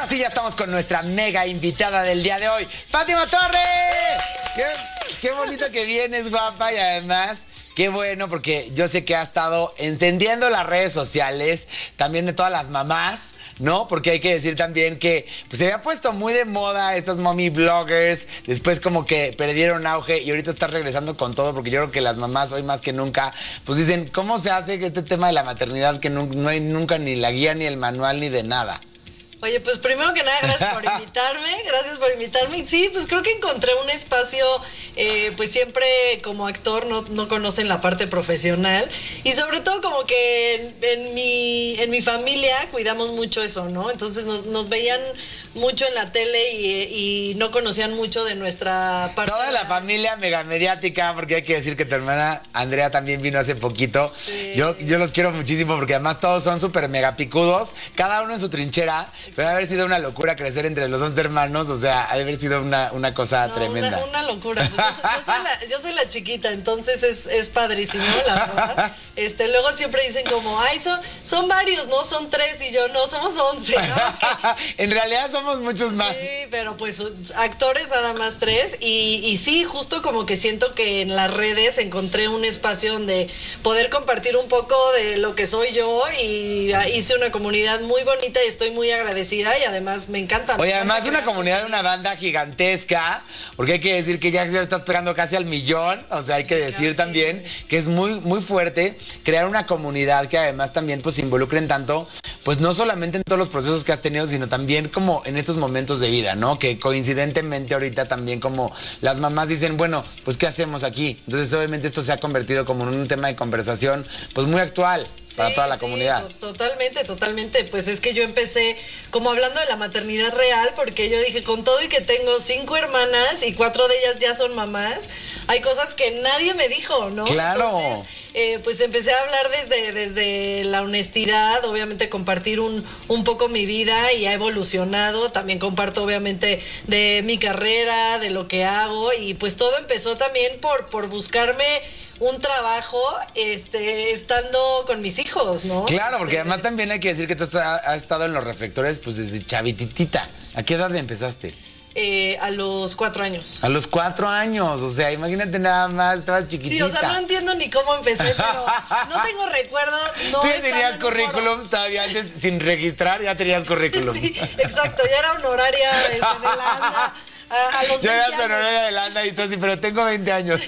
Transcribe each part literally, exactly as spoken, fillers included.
ahora sí ya estamos con nuestra mega invitada del día de hoy, Fátima Torres. Qué, qué bonito que vienes, guapa, y además... Qué bueno, porque yo sé que ha estado encendiendo las redes sociales, también de todas las mamás, ¿no? Porque hay que decir también que pues, se había puesto muy de moda estos mommy bloggers, después como que perdieron auge y ahorita está regresando con todo, porque yo creo que las mamás hoy más que nunca, pues dicen, ¿cómo se hace que este tema de la maternidad que no, no hay nunca ni la guía, ni el manual, ni de nada? Oye, pues primero que nada, gracias por invitarme, gracias por invitarme. Sí, pues creo que encontré un espacio, eh, pues siempre como actor no, no conocen la parte profesional y sobre todo como que en, en, mi, en mi familia cuidamos mucho eso, ¿no? Entonces nos, nos veían mucho en la tele y, y no conocían mucho de nuestra parte. Toda la familia mega mediática, porque hay que decir que tu hermana Andrea también vino hace poquito. Sí. Yo, yo los quiero muchísimo porque además todos son súper mega picudos, cada uno en su trinchera. Debe haber sido una locura crecer entre los once hermanos, o sea, ha de haber sido una, una cosa no, tremenda. Una, una locura. Pues yo, yo, soy la, yo soy la chiquita, entonces es, es padrísimo, la verdad. Este, luego siempre dicen como, ay, son, son varios, ¿no? Son tres, y yo, no, somos once. ¿No? Es que... en realidad somos muchos más. Sí, pero pues actores nada más tres, y, y sí, justo como que siento que en las redes encontré un espacio donde poder compartir un poco de lo que soy yo, y hice una comunidad muy bonita y estoy muy agradecida. Y además me encanta. Oye, me además encanta una comunidad de una banda gigantesca, porque hay que decir que ya estás pegando casi al millón, o sea, hay que decir casi. También que es muy, muy fuerte crear una comunidad que además también pues se involucren tanto, pues no solamente en todos los procesos que has tenido, sino también como en estos momentos de vida, ¿no? Que coincidentemente ahorita también como las mamás dicen, bueno, pues ¿qué hacemos aquí? Entonces obviamente esto se ha convertido como en un tema de conversación pues muy actual sí, para toda la sí, comunidad. To- totalmente, totalmente. Pues es que yo empecé como hablando de la maternidad real, porque yo dije, con todo y que tengo cinco hermanas y cuatro de ellas ya son mamás, hay cosas que nadie me dijo, ¿no? Claro. Entonces, eh, pues empecé a hablar desde, desde la honestidad, obviamente compartir un, un poco mi vida, y ha evolucionado. También comparto obviamente de mi carrera, de lo que hago, y pues todo empezó también por, por buscarme un trabajo este estando con mis hijos, ¿no? Claro, porque este, además también hay que decir que tú has estado en los reflectores pues desde chavititita. ¿A qué edad empezaste? Eh, a los cuatro años. A los cuatro años, o sea, imagínate nada más, estabas chiquitita. Sí, o sea, no entiendo ni cómo empecé, pero no tengo recuerdo. No Tú ya tenías currículum, todavía antes sin registrar, ya tenías currículum. Sí, exacto, ya era honoraria este, de la ANDA. A, a los ya eras honoraria de la ANDA y tú así, pero tengo veinte años.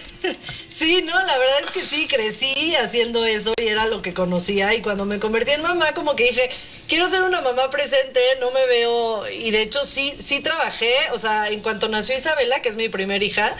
Sí, no, la verdad es que sí, crecí haciendo eso y era lo que conocía, y cuando me convertí en mamá como que dije, quiero ser una mamá presente, no me veo, y de hecho sí, sí trabajé, o sea, en cuanto nació Isabela, que es mi primer hija,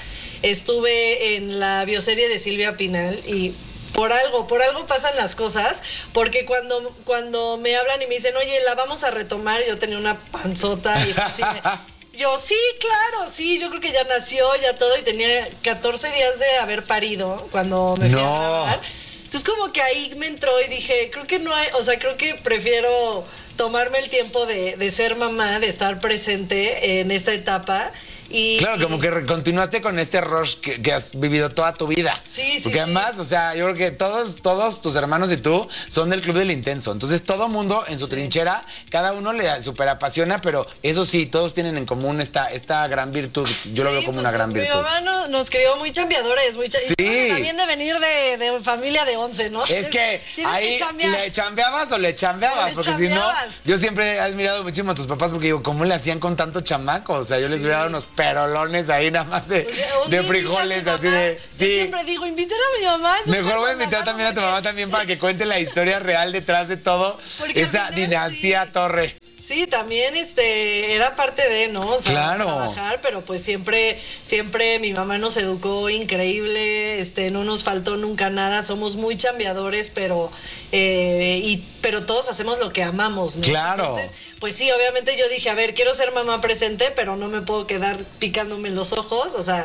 estuve en la bioserie de Silvia Pinal, y por algo, por algo pasan las cosas, porque cuando, cuando me hablan y me dicen, oye, la vamos a retomar, yo tenía una panzota y así me... Yo, sí, claro, sí, yo creo que ya nació, ya todo, y tenía catorce días de haber parido cuando me fui no. a grabar. Entonces como que ahí me entró y dije, creo que no hay, o sea, creo que prefiero tomarme el tiempo de, de ser mamá, de estar presente en esta etapa. Y, claro, como y... que continuaste con este rush que, que has vivido toda tu vida. Sí, sí, porque además, sí. o sea, yo creo que todos, todos tus hermanos y tú son del Club del Intenso. Entonces todo mundo en su sí. trinchera, cada uno le super apasiona, pero eso sí, todos tienen en común esta, esta gran virtud. Yo sí, lo veo como pues, una gran mi virtud. Mi mamá no, nos crió muy chambeadores, muy cha... sí. y también de venir de, de familia de once, ¿no? Es que ahí que le chambeabas o le chambeabas, o le porque chambeabas. Si no, yo siempre he admirado muchísimo a tus papás porque digo, ¿cómo le hacían con tanto chamaco? O sea, yo sí. les hubiera dado unos perolones ahí nada más de, o sea, de frijoles, así de... Sí. Yo siempre digo, invitar a mi mamá. Mejor voy a invitar también a tu mamá también para que cuente la historia real detrás de todo, porque esa final, dinastía sí. Torre. Sí, también este era parte de, ¿no? O sea, claro. trabajar, pero pues siempre, siempre mi mamá nos educó increíble, este, no nos faltó nunca nada, somos muy chambeadores, pero eh, y pero todos hacemos lo que amamos, ¿no? Claro. Entonces, pues sí, obviamente yo dije, a ver, quiero ser mamá presente, pero no me puedo quedar picándome los ojos, o sea,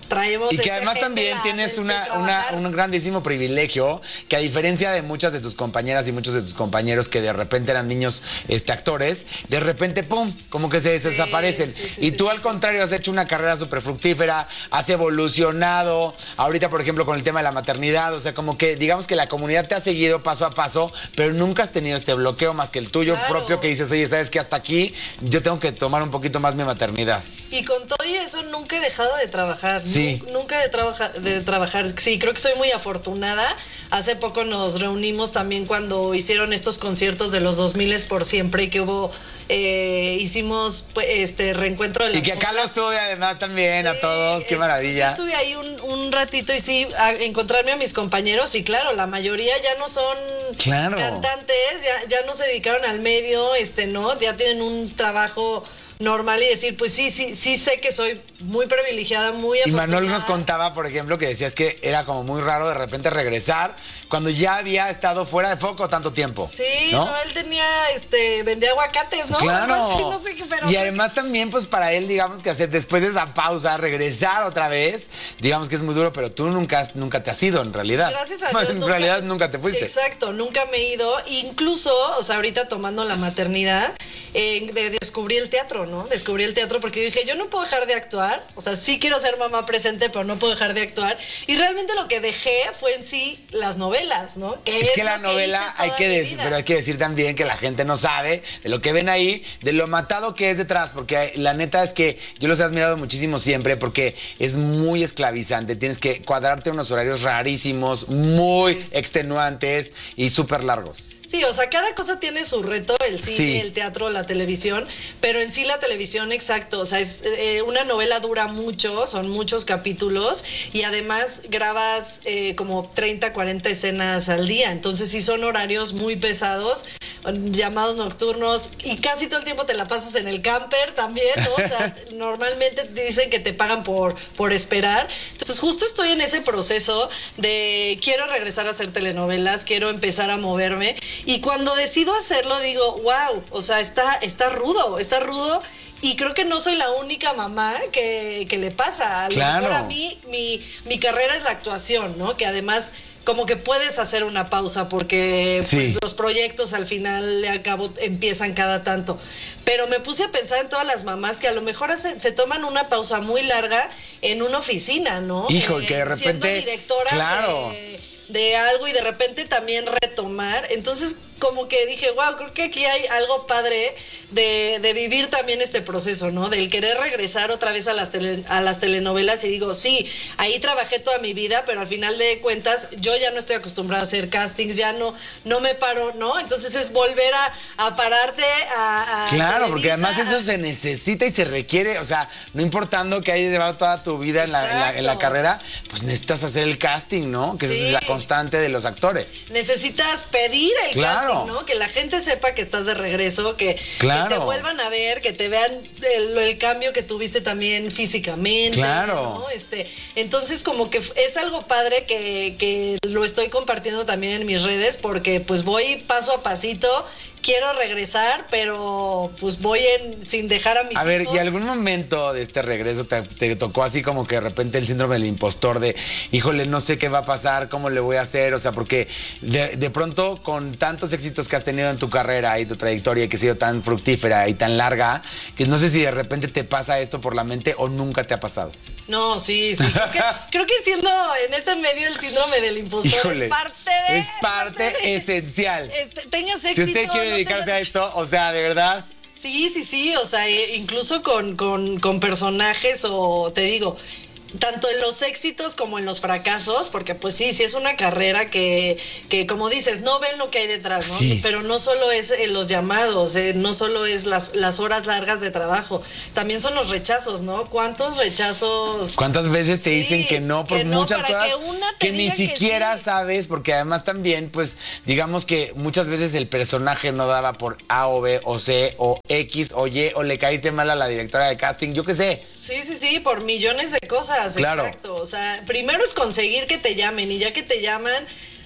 traemos Y que este además gen de también la- tienes de una, una, trabajar. un grandísimo privilegio, que a diferencia de muchas de tus compañeras y muchos de tus compañeros que de repente eran niños este, actores, de repente, ¡pum!, como que se Sí, desaparecen. sí, sí, y sí, tú sí, al sí. contrario has hecho una carrera súper fructífera, has evolucionado, ahorita por ejemplo con el tema de la maternidad, o sea, como que digamos que la comunidad te ha seguido paso a paso, pero nunca has tenido este bloqueo más que el tuyo Claro. propio que dices, oye, ¿sabes qué? Hasta aquí yo tengo que tomar un poquito más mi maternidad. Y con todo y eso nunca he dejado de trabajar. Sí. Nu- Nunca he trabaja- de trabajar. Sí, creo que soy muy afortunada. Hace poco nos reunimos también cuando hicieron estos conciertos de los dos mil por siempre y que hubo, eh, hicimos pues, este reencuentro de las Y que acá lo monjas. sube además también a Sí, todos, qué eh, maravilla. Yo estuve ahí un, un ratito y sí, a encontrarme a mis compañeros y claro, la mayoría ya no son Claro. cantantes, ya, ya no se dedicaron al medio, este, ¿no? Ya tienen un trabajo normal y decir, pues sí, sí, sí sé que soy muy privilegiada, muy Y afortunada. Manuel nos contaba, por ejemplo, que decías que era como muy raro de repente regresar cuando ya había estado fuera de foco tanto tiempo. Sí, ¿no? no, él tenía, este, vendía aguacates, ¿no? Claro. Algo así, no sé qué, pero y además también, pues para él, digamos que hacer después de esa pausa, regresar otra vez, digamos que es muy duro, pero tú nunca, has- nunca te has ido en realidad. Gracias a Dios. En nunca- realidad nunca te fuiste. Exacto, nunca me he ido. Incluso, o sea, ahorita tomando la maternidad, eh, de- descubrí el teatro, ¿no? Descubrí el teatro porque dije, yo no puedo dejar de actuar. O sea, sí quiero ser mamá presente, pero no puedo dejar de actuar. Y realmente lo que dejé fue en sí las novelas, ¿no? Que Es que la lo novela hice hay toda que mi decir, vida. pero hay que decir también que la gente no sabe de lo que ven ahí, de lo matado que es detrás, porque la neta es que yo los he admirado muchísimo siempre porque es muy esclavizante, tienes que cuadrarte unos horarios rarísimos, muy extenuantes y súper largos. Sí, o sea, cada cosa tiene su reto, el cine, Sí. el teatro, la televisión, pero en sí la televisión, exacto, o sea, es eh, una novela dura mucho, son muchos capítulos y además grabas eh, como treinta, cuarenta escenas al día, entonces sí son horarios muy pesados, llamados nocturnos y casi todo el tiempo te la pasas en el camper también, ¿no? O sea, normalmente te dicen que te pagan por, por esperar, entonces justo estoy en ese proceso de quiero regresar a hacer telenovelas, quiero empezar a moverme. Y cuando decido hacerlo, digo, wow, o sea, está, está rudo, está rudo. Y creo que no soy la única mamá que, que le pasa. A lo Claro. mejor a mí, mi, mi carrera es la actuación, ¿no? Que además, como que puedes hacer una pausa porque Sí. pues, los proyectos al final, al cabo, empiezan cada tanto. Pero me puse a pensar en todas las mamás que a lo mejor hace- se toman una pausa muy larga en una oficina, ¿no? Hijo, que de Siendo repente- directora claro. de de algo y de repente también retomar. Entonces, como que dije, wow, creo que aquí hay algo padre de, de vivir también este proceso, ¿no? Del querer regresar otra vez a las, tele- a las telenovelas y digo, sí, ahí trabajé toda mi vida, pero al final de cuentas yo ya no estoy acostumbrada a hacer castings, ya no, no me paro, ¿no? Entonces es volver a, a pararte a, a Claro, porque Televisa, además eso se necesita y se requiere, o sea, no importando que hayas llevado toda tu vida en la, en la- en la Exacto. carrera, pues necesitas hacer el casting, ¿no? Que esa Sí. es la constante de los actores. Necesitas pedir el Claro. casting, ¿no? Que la gente sepa que estás de regreso, que, Claro. que te vuelvan a ver, que te vean el, el cambio que tuviste también físicamente. Claro. ¿no? Este, entonces, como que es algo padre que, que lo estoy compartiendo también en mis redes, porque pues voy paso a pasito. Quiero regresar, pero pues voy en, sin dejar a mis A ver, hijos. ¿y algún momento de este regreso te, te tocó así como que de repente el síndrome del impostor de, híjole, no sé qué va a pasar, cómo le voy a hacer? O sea, porque de, de pronto con tantos éxitos que has tenido en tu carrera y tu trayectoria y que ha sido tan fructífera y tan larga, que no sé si de repente te pasa esto por la mente o nunca te ha pasado. No, sí, sí. Creo que, creo que siendo en este medio el síndrome del impostor Híjole, es parte de... es parte de- esencial. Este, tengas Si éxito. usted quiere no dedicarse tengas- a esto, o sea, de verdad... Sí, sí, sí, o sea, e- incluso con, con, con personajes o te digo, tanto en los éxitos como en los fracasos, porque pues sí, sí es una carrera que, que como dices, no ven lo que hay detrás, ¿no? Sí. Pero no solo es eh, los llamados, eh, no solo es las, las horas largas de trabajo, también son los rechazos, ¿no? ¿Cuántos rechazos? ¿Cuántas veces te Sí, dicen que no por que no, muchas para cosas que una te que ni diga que siquiera sí? sabes? Porque además también, pues, digamos que muchas veces el personaje no daba por A o B o C o X o Y o le caíste mal a la directora de casting, yo qué sé. Sí, sí, sí, por millones de cosas, Claro. exacto. O sea, primero es conseguir que te llamen y ya que te llaman,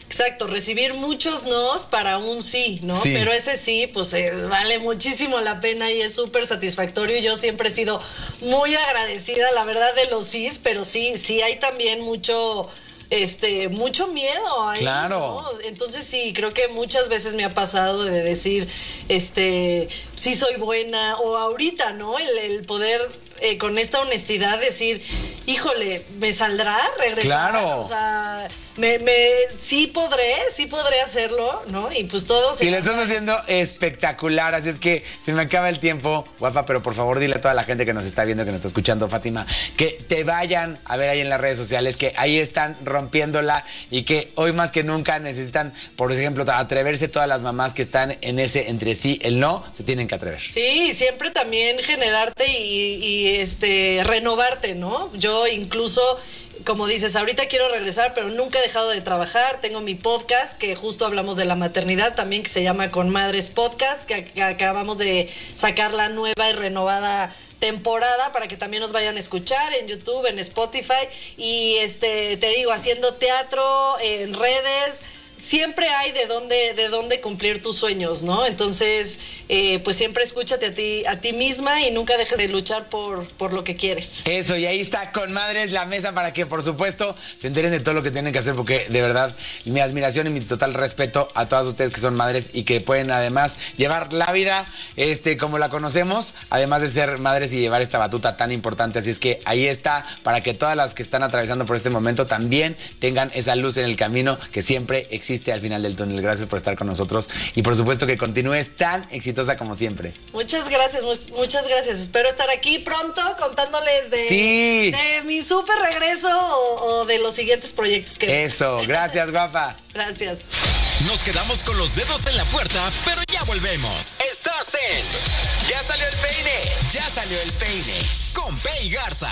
Exacto, recibir muchos nos para un sí, ¿no? Sí. Pero ese sí, pues eh, vale muchísimo la pena y es súper satisfactorio. Yo siempre he sido muy agradecida, la verdad, de los sís, pero sí, sí hay también mucho... Este, mucho miedo ahí, claro. ¿no? Entonces sí, creo que muchas veces me ha pasado de decir, este, sí soy buena, o ahorita, ¿no? El, el poder eh, con esta honestidad decir, híjole, ¿me saldrá regresar? Claro. O sea, me, me, sí podré, sí podré hacerlo, ¿no? Y pues todo se... Y lo estás haciendo espectacular, así es que se me acaba el tiempo, guapa, pero por favor dile a toda la gente que nos está viendo, que nos está escuchando, Fátima, que te vayan a ver ahí en las redes sociales, que ahí están rompiéndola y que hoy más que nunca necesitan, por ejemplo, atreverse. Todas las mamás que están en ese entre sí, el no, se tienen que atrever. Sí, siempre también generarte y, y este renovarte, ¿no? Yo incluso... Como dices, ahorita quiero regresar, pero nunca he dejado de trabajar. Tengo mi podcast, que justo hablamos de la maternidad también, que se llama Con Madres Podcast, que, que acabamos de sacar la nueva y renovada temporada para que también nos vayan a escuchar en YouTube, en Spotify. Y este te digo, haciendo teatro, en redes... Siempre hay de dónde, de dónde cumplir tus sueños, ¿no? Entonces, eh, pues siempre escúchate a ti, a ti misma y nunca dejes de luchar por, por lo que quieres. Eso, y ahí está Con Madres, la mesa para que, por supuesto, se enteren de todo lo que tienen que hacer, porque de verdad, mi admiración y mi total respeto a todas ustedes que son madres y que pueden además llevar la vida este, como la conocemos, además de ser madres y llevar esta batuta tan importante. Así es que ahí está, para que todas las que están atravesando por este momento también tengan esa luz en el camino que siempre existe. existe al final del túnel. Gracias por estar con nosotros y por supuesto que continúes tan exitosa como siempre. Muchas gracias, muchas gracias. Espero estar aquí pronto contándoles de, sí. de mi súper regreso o, o de los siguientes proyectos que... Eso, gracias, guapa. Gracias. Nos quedamos con los dedos en la puerta, pero ya volvemos. Estás en... Ya salió el peine, ya salió el peine. Con Pei Garza.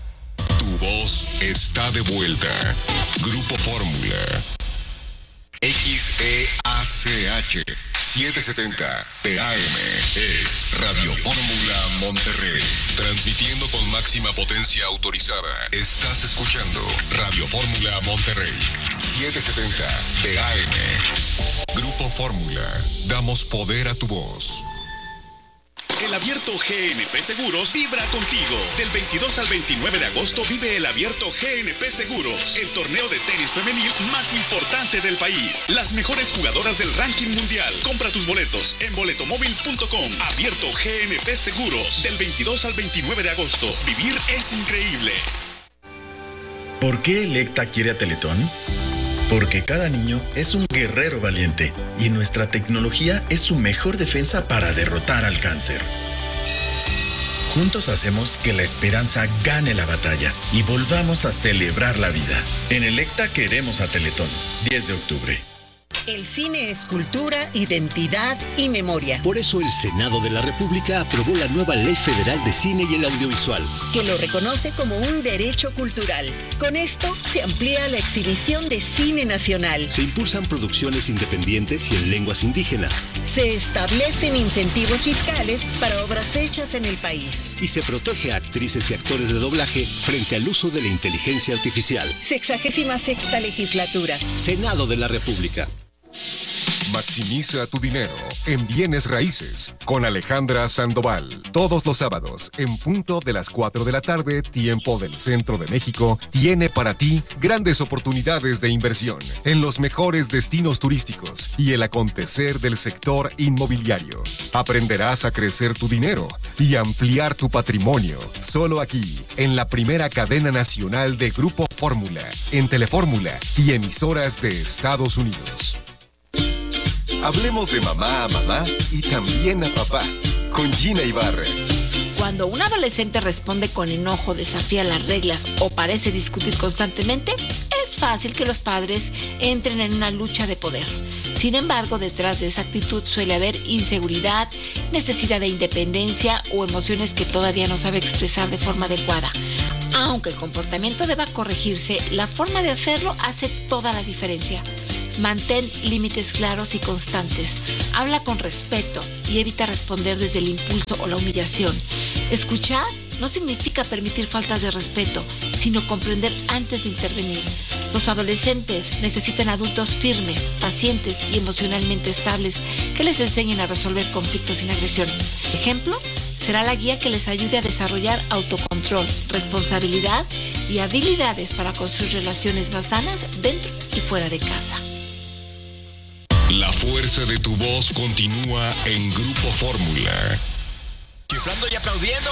Tu voz está de vuelta. Grupo Fórmula. X E A C H setecientos setenta P A M es Radio Fórmula Monterrey. Transmitiendo con máxima potencia autorizada. Estás escuchando Radio Fórmula Monterrey. setecientos setenta P A M. Grupo Fórmula. Damos poder a tu voz. El Abierto G N P Seguros vibra contigo. Del veintidós al veintinueve de agosto vive el Abierto G N P Seguros, el torneo de tenis femenil más importante del país. Las mejores jugadoras del ranking mundial. Compra tus boletos en boletomóvil punto com. Abierto G N P Seguros, del veintidós al veintinueve de agosto. Vivir es increíble. ¿Por qué Electa quiere a Teletón? Porque cada niño es un guerrero valiente y nuestra tecnología es su mejor defensa para derrotar al cáncer. Juntos hacemos que la esperanza gane la batalla y volvamos a celebrar la vida. En Electa queremos a Teletón. diez de octubre. El cine es cultura, identidad y memoria. Por eso el Senado de la República aprobó la nueva Ley Federal de Cine y el Audiovisual, que lo reconoce como un derecho cultural. Con esto se amplía la exhibición de cine nacional. Se impulsan producciones independientes y en lenguas indígenas. Se establecen incentivos fiscales para obras hechas en el país. Y se protege a actrices y actores de doblaje frente al uso de la inteligencia artificial. Sexagésima sexta legislatura. Senado de la República. Maximiza tu dinero en bienes raíces con Alejandra Sandoval. Todos los sábados, en punto de las cuatro de la tarde, tiempo del Centro de México, tiene para ti grandes oportunidades de inversión en los mejores destinos turísticos y el acontecer del sector inmobiliario. Aprenderás a crecer tu dinero y ampliar tu patrimonio. Solo aquí, en la primera cadena nacional de Grupo Fórmula, en Telefórmula y emisoras de Estados Unidos. Hablemos de mamá a mamá y también a papá, con Gina Ibarra. Cuando un adolescente responde con enojo, desafía las reglas o parece discutir constantemente, es fácil que los padres entren en una lucha de poder. Sin embargo, detrás de esa actitud suele haber inseguridad, necesidad de independencia o emociones que todavía no sabe expresar de forma adecuada. Aunque el comportamiento deba corregirse, la forma de hacerlo hace toda la diferencia. Mantén límites claros y constantes. Habla con respeto y evita responder desde el impulso o la humillación. Escuchar no significa permitir faltas de respeto, sino comprender antes de intervenir. Los adolescentes necesitan adultos firmes, pacientes y emocionalmente estables que les enseñen a resolver conflictos sin agresión. Ejemplo, será la guía que les ayude a desarrollar autocontrol, responsabilidad y habilidades para construir relaciones más sanas dentro y fuera de casa. La fuerza de tu voz continúa en Grupo Fórmula. Chiflando y aplaudiendo.